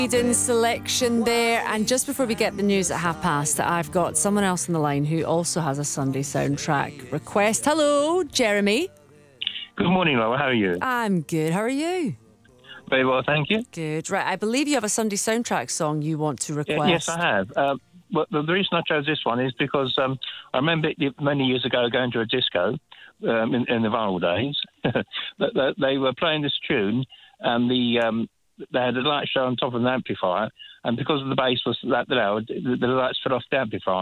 Eden selection there. And just before we get the news at past, I've got someone else on the line who also has a Sunday soundtrack request. Hello, Jeremy. Good morning, Laura. How are you? I'm good. How are you? Very well, thank you. Good. Right, I believe you have a Sunday soundtrack song you want to request. Yes, I have. But the reason I chose this one is because I remember many years ago going to a disco in the vinyl days. They were playing this tune, and they had a light show on top of an amplifier, and because the bass was that loud, the lights fell off the amplifier.